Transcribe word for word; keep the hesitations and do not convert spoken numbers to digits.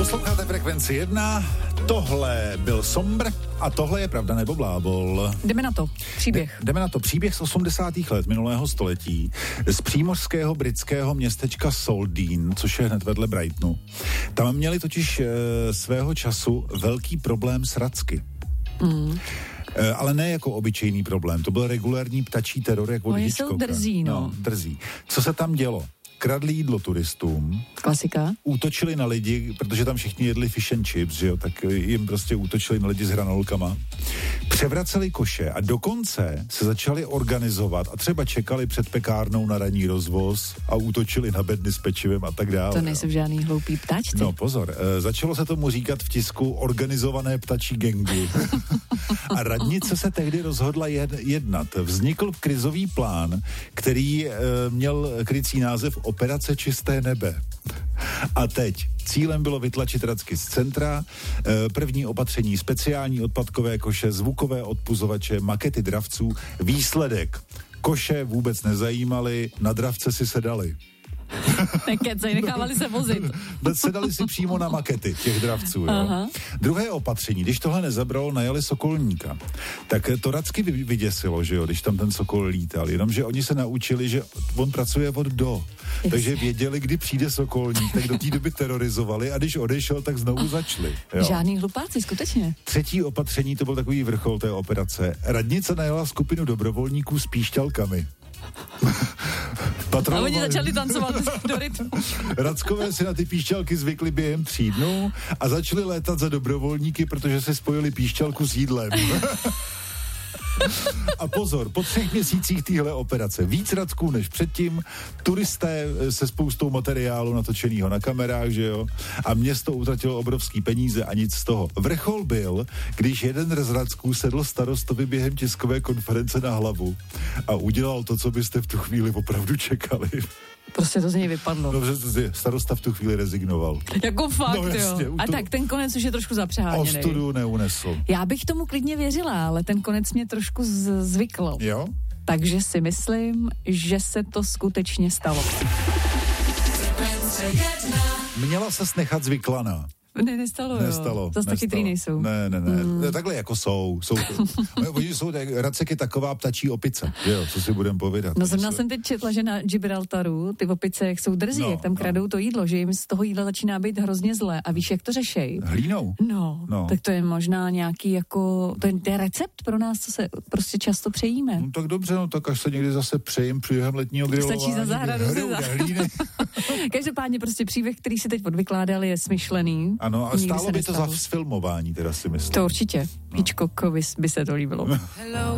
Posloucháte Frekvenci jedna, tohle byl Sombr a tohle je Pravda nebo blábol. Jdeme na to, příběh. Jdeme na to, příběh z osmdesátých let minulého století z přímořského britského městečka Soldin, což je hned vedle Brightonu. Tam měli totiž e, svého času velký problém s racky. Mm. E, ale ne jako obyčejný problém, to byl regulární ptačí teror, jak od Oni Hitchcocka. jsou drzí, no. no. Drzí. Co se tam dělo? Kradli jídlo turistům. Klasika. Útočili na lidi, protože tam všichni jedli fish and chips, že jo, tak jim prostě útočili na lidi s hranolkama. Převraceli koše a dokonce se začali organizovat a třeba čekali před pekárnou na ranní rozvoz a útočili na bedny s pečivem a tak dále. To nejsou žádný hloupý ptáčci. No pozor, e, začalo se tomu říkat v tisku organizované ptačí gangy. A radnice se tehdy rozhodla jed, jednat. Vznikl krizový plán, který e, měl krycí název Operace Čisté nebe. A teď cílem bylo vytlačit racky z centra, e, první opatření speciální odpadkové koše, zvukové odpuzovače, makety dravců. Výsledek. Koše vůbec nezajímaly, na dravce si sedali. Nekecej, nechávali se vozit. Sedali si přímo na makety těch dravců. Jo? Druhé opatření, když tohle nezabralo, najali sokolníka. Tak to racky vyděsilo, že jo, když tam ten sokol lítal. Jenomže oni se naučili, že on pracuje od do. Takže věděli, kdy přijde sokolník, tak do té doby terorizovali a když odešel, tak znovu začali. Jo? Žádný hlupáci, skutečně. Třetí opatření, to byl takový vrchol té operace. Radnice najala skupinu dobrovolníků s píšťalkami. A oni začali tancovat do rytmu. Rackové si na ty píšťalky zvykli během tří dnů a začali létat za dobrovolníky, protože se spojili píšťalku s jídlem. A pozor, po třech měsících téhle operace víc racků než předtím, turisté se spoustou materiálu natočenýho na kamerách, že jo, a město utratilo obrovský peníze a nic z toho. Vrchol byl, když jeden z racků sedl starostovi během tiskové konference na hlavu a udělal to, co byste v tu chvíli opravdu čekali. Prostě to z něj vypadlo. Dobře, starosta v tu chvíli rezignoval. Jako fakt, no, jasně, jo. A tak ten konec už je trošku zapřeháněný. Ostudu neunesl. Já bych tomu klidně věřila, ale ten konec mě trošku z- zvykl. Jo? Takže si myslím, že se to skutečně stalo. Měla ses nechat zvyklaná. Ne, nestalo, Nestalo. jo. Zas tak chytrý nejsou. Ne, ne, ne. Mm. Takhle jako jsou. jsou Oni jsou, tak, Racek je taková ptačí opice, jo, co si budem povědat. No zrovna jsem teď četla, že na Gibraltaru ty opice, jak jsou drzí, no, jak tam no. kradou to jídlo, že jim z toho jídla začíná být hrozně zlé. A víš, jak to řešej? Hlínou? No, no, tak to je možná nějaký jako, to je, to je recept pro nás, co se prostě často přejíme. No tak dobře, no tak až se někdy zase přejím během letního grilování. Stačí za zahradu se za... Každopádně prostě příběh, který si teď odvykládali, je smyšlený. Ano, a stálo by to za sfilmování, teda si myslím. To určitě. No. Hitchcockovi by se to líbilo. Hello,